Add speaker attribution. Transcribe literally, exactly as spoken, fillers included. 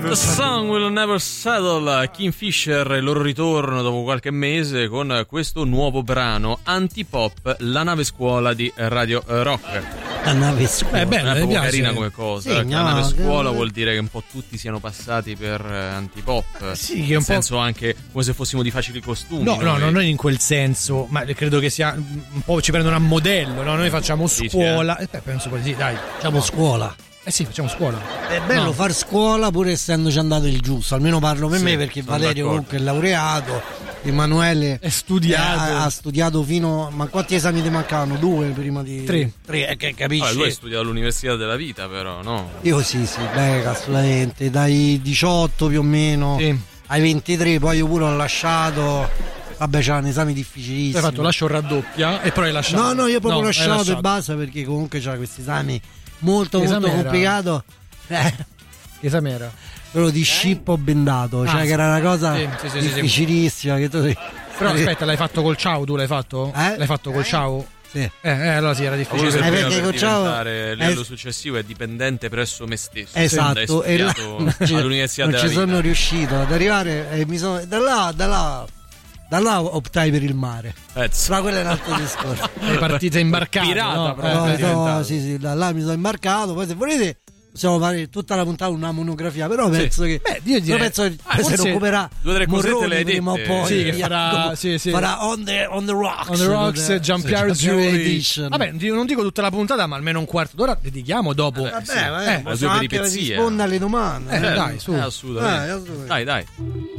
Speaker 1: The Sun Will Never Settle, Kingfisher, il loro ritorno dopo qualche mese con questo nuovo brano Antipop, la nave scuola di Radio Rock.
Speaker 2: La nave scuola.
Speaker 1: È
Speaker 2: bella,
Speaker 1: è
Speaker 2: mi piace.
Speaker 1: carina come cosa.
Speaker 2: Sì,
Speaker 1: la
Speaker 2: no,
Speaker 1: nave scuola
Speaker 2: che...
Speaker 1: vuol dire che un po' tutti siano passati per Antipop.
Speaker 2: Sì, che
Speaker 1: nel
Speaker 2: un
Speaker 1: senso
Speaker 2: po'...
Speaker 1: anche come se fossimo di facili costumi.
Speaker 3: No, no,
Speaker 1: noi.
Speaker 3: non in quel senso, ma credo che sia un po' ci prendono a modello, no? Noi facciamo scuola.
Speaker 1: Sì,
Speaker 3: sì, eh? eh, penso così, dai.
Speaker 2: Facciamo scuola.
Speaker 3: Eh sì, facciamo scuola.
Speaker 2: È bello no. far scuola pur essendoci andato il giusto, almeno parlo per sì, me perché Valerio d'accordo. comunque è laureato, Emanuele
Speaker 3: è studiato.
Speaker 2: Ha, ha studiato fino. Ma quanti esami ti mancavano? Due prima di.
Speaker 3: Tre.
Speaker 2: Tre, eh, che capisci?
Speaker 1: Ah, lui hai studiato all'università della vita, però, no?
Speaker 2: Io sì, sì, beh, assolutamente. Dai diciotto più o meno sì. ai ventitré, poi io pure ho lasciato. Vabbè, c'erano esami difficilissimi.
Speaker 3: Hai fatto lascio raddoppia e poi hai lasciato.
Speaker 2: No, no, io proprio
Speaker 3: no,
Speaker 2: lasciato,
Speaker 3: lasciato
Speaker 2: e basta perché comunque c'era questi esami molto
Speaker 3: che
Speaker 2: molto
Speaker 3: esame
Speaker 2: complicato. Eh.
Speaker 3: Che esame era?
Speaker 2: Quello di scippo bendato, cioè ah, che era una cosa sì, sì, sì, difficilississima. Che tu...
Speaker 3: Però aspetta, l'hai fatto col ciao? Tu l'hai fatto?
Speaker 2: Eh?
Speaker 3: L'hai fatto col ciao?
Speaker 2: Sì.
Speaker 3: Eh, eh, allora sì, era difficile.
Speaker 1: Eh,
Speaker 2: perché
Speaker 1: per
Speaker 2: col ciao
Speaker 1: diventare il livello successivo è dipendente presso me stesso.
Speaker 2: Esatto, e là,
Speaker 1: all'università
Speaker 2: non
Speaker 1: della
Speaker 2: ci sono
Speaker 1: vita.
Speaker 2: riuscito ad arrivare e mi sono da là, da là Da là optai per il mare.
Speaker 1: Pezzo.
Speaker 2: Ma quello è un altro discorso.
Speaker 3: È partita imbarcata.
Speaker 1: Pirata,
Speaker 3: no?
Speaker 1: proprio.
Speaker 2: No, no, sì, sì, da là mi sono imbarcato. Poi se volete possiamo fare tutta la puntata una monografia. Però sì. penso che
Speaker 3: Beh, io direi,
Speaker 2: penso che
Speaker 3: ah,
Speaker 2: se ne occuperà
Speaker 1: due o tre cosette le hai
Speaker 2: prima o
Speaker 1: dette.
Speaker 2: poi.
Speaker 3: Sì, che farà, sì, sì.
Speaker 2: farà on the, on the Rocks.
Speaker 3: On the Rocks, Jean-Pierre
Speaker 2: sì,
Speaker 3: Jury. Vabbè, non dico tutta la puntata, ma almeno un quarto d'ora dedichiamo dopo.
Speaker 2: Vabbè,
Speaker 1: sì.
Speaker 2: vabbè,
Speaker 1: eh,
Speaker 2: possiamo anche rispondere alle domande.
Speaker 3: Eh, dai, su.
Speaker 1: Eh, assolutamente.
Speaker 2: Eh, assolutamente.
Speaker 1: Dai, dai.